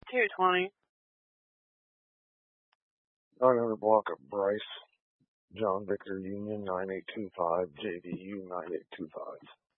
220. Another block of Bryce, John Victor Union 9825, JVU 9825.